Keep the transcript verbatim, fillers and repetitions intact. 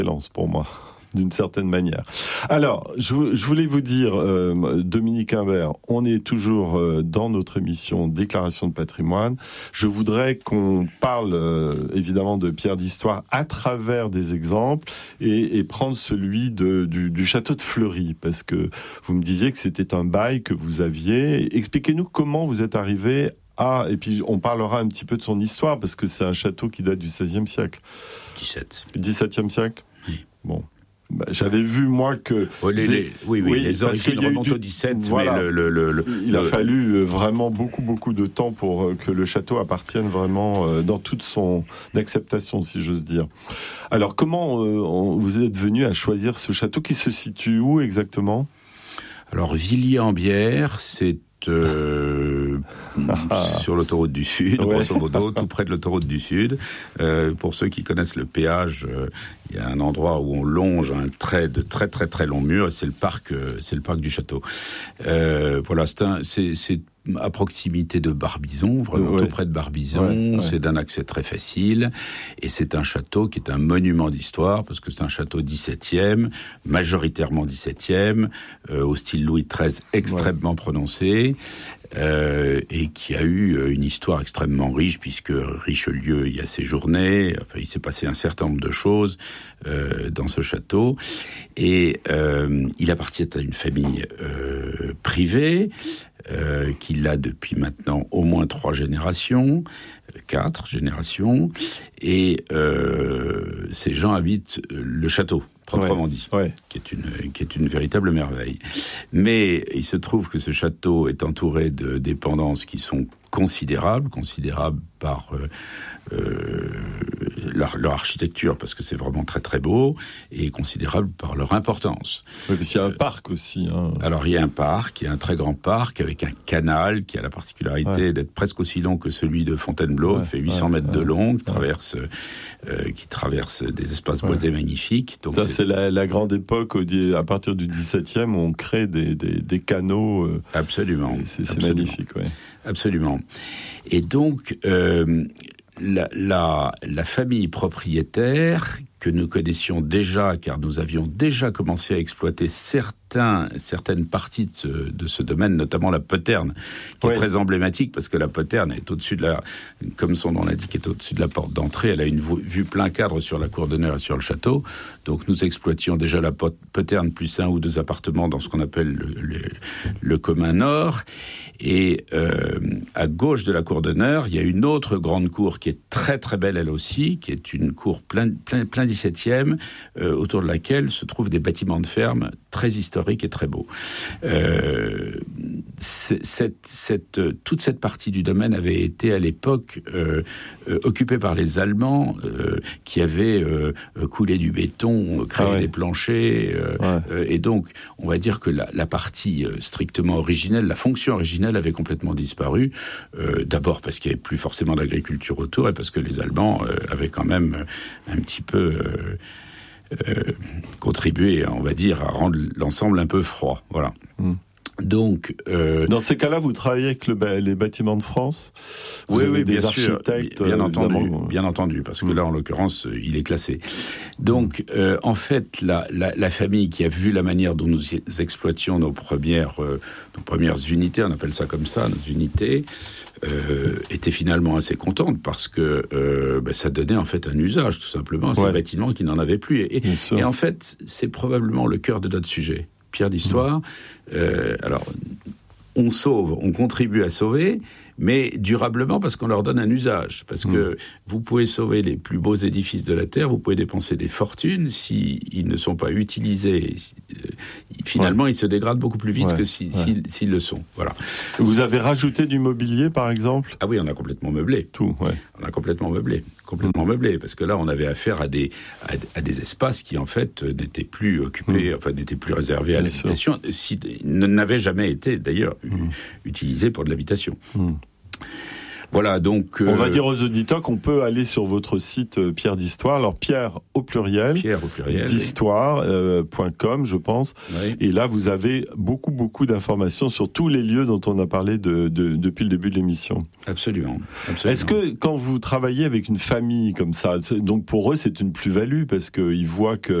excellence pour moi, d'une certaine manière. Alors, je, je voulais vous dire, euh, Dominique Imbert, on est toujours euh, dans notre émission Déclaration de patrimoine. Je voudrais qu'on parle euh, évidemment de pierres d'histoire à travers des exemples et, et prendre celui de, du, du château de Fleury, parce que vous me disiez que c'était un bail que vous aviez. Expliquez-nous comment vous êtes arrivé à... Et puis on parlera un petit peu de son histoire, parce que c'est un château qui date du seizième siècle. dix-sept. dix-septième siècle ? Oui. Bon. Bah, j'avais vu, moi, que... Oh, les, les, oui, oui, oui, les origines remontent du... au dix-sept, voilà. mais le, le, le, il le... a fallu vraiment beaucoup, beaucoup de temps pour que le château appartienne vraiment dans toute son acceptation, si j'ose dire. Alors, comment euh, on, vous êtes venu à choisir ce château qui se situe où exactement ? Alors, Villiers-en-Bière, c'est Euh, sur l'autoroute du Sud, ouais. grosso modo, tout près de l'autoroute du Sud. Euh, pour ceux qui connaissent le péage, euh, il y a un endroit où on longe un trait de très très très long mur, et c'est le parc, euh, c'est le parc du château. Euh, voilà, c'est, un, c'est, c'est à proximité de Barbizon, vraiment ouais. tout près de Barbizon. Ouais, ouais. C'est d'un accès très facile, et c'est un château qui est un monument d'histoire, parce que c'est un château dix-septième, majoritairement dix-septième, euh, au style Louis treize extrêmement ouais. prononcé. Euh, et qui a eu une histoire extrêmement riche, puisque Richelieu y a séjourné. Enfin, il s'est passé un certain nombre de choses euh, dans ce château, et euh, il appartient à une famille euh, privée euh, qui l'a depuis maintenant au moins trois générations, quatre générations, et euh, ces gens habitent le château, proprement ouais, dit, ouais. qui est une qui est une véritable merveille. Mais il se trouve que ce château est entouré de dépendances qui sont considérables, considérables par euh, euh, leur, leur architecture, parce que c'est vraiment très très beau, et considérables par leur importance. Oui, parce qu'il y a un euh, parc aussi. Hein. Alors il y a un parc, il y a un très grand parc avec un canal qui a la particularité ouais. d'être presque aussi long que celui de Fontainebleau, ouais, qui fait huit cents ouais, mètres ouais, de long, qui ouais. traverse euh, qui traverse des espaces boisés ouais. magnifiques. Donc ça, c'est, c'est la, la grande époque au, à partir du dix-septième où on crée des, des, des canaux. Euh, absolument. C'est, c'est absolument. magnifique, ouais. Absolument. Et donc, euh, la, la, la famille propriétaire que nous connaissions déjà, car nous avions déjà commencé à exploiter certains, certaines parties de ce, de ce domaine, notamment la poterne, qui oui. est très emblématique, parce que la poterne est au-dessus de la, comme son nom l'indique, est au-dessus de la porte d'entrée. Elle a une vue plein cadre sur la cour d'honneur et sur le château. Donc nous exploitions déjà la poterne plus un ou deux appartements dans ce qu'on appelle le, le, le commun nord. Et euh, à gauche de la cour d'honneur, il y a une autre grande cour qui est très très belle elle aussi, qui est une cour plein, plein, plein dix-septième, euh, autour de laquelle se trouvent des bâtiments de ferme très historiques et très beaux. Euh, cette, cette, toute cette partie du domaine avait été à l'époque euh, euh, occupée par les Allemands euh, qui avaient euh, coulé du béton, créé ah ouais. des planchers, euh, ouais. euh, et donc on va dire que la, la partie euh, strictement originelle, la fonction originelle avait complètement disparu, euh, d'abord parce qu'il n'y avait plus forcément d'agriculture autour, et parce que les Allemands euh, avaient quand même un petit peu euh, euh, contribué, on va dire, à rendre l'ensemble un peu froid. Voilà. Mmh. Donc, euh, dans ces cas-là, vous travaillez avec le, les bâtiments de France. Vous oui, avez oui, des bien architectes, sûr, bien entendu, évidemment. bien entendu, parce que là, en l'occurrence, il est classé. Donc, euh, en fait, la, la, la famille qui a vu la manière dont nous exploitions nos premières, euh, nos premières unités, on appelle ça comme ça, nos unités, euh, était finalement assez contente, parce que euh, ben, ça donnait en fait un usage, tout simplement, à ces ouais. bâtiments qui n'en avaient plus. Et, et en fait, c'est probablement le cœur de notre sujet. Pierre d'histoire, mmh. euh, alors on sauve, on contribue à sauver, mais durablement, parce qu'on leur donne un usage. Parce mmh. que vous pouvez sauver les plus beaux édifices de la Terre, vous pouvez dépenser des fortunes, s'ils ne sont pas utilisés, euh, finalement ouais. ils se dégradent beaucoup plus vite ouais. que si, ouais. s'ils, s'ils le sont. Voilà. Vous avez rajouté du mobilier, par exemple ? Ah oui, on a complètement meublé. Tout, ouais. On a complètement meublé. complètement meublé, parce que là, on avait affaire à des, à, à des espaces qui, en fait, n'étaient plus occupés, mmh. enfin, n'étaient plus réservés à Bien l'habitation, si, n'avaient jamais été, d'ailleurs, mmh. utilisés pour de l'habitation. Mmh. Voilà, donc... Euh, On va dire aux auditeurs qu'on peut aller sur votre site euh, Pierre d'Histoire, alors Pierre au pluriel, Pierre au pluriel, d'histoire point com, euh, je pense, oui. Et là vous avez beaucoup beaucoup d'informations sur tous les lieux dont on a parlé de, de, depuis le début de l'émission. Absolument, absolument. Est-ce que quand vous travaillez avec une famille comme ça, donc pour eux c'est une plus-value parce qu'ils voient que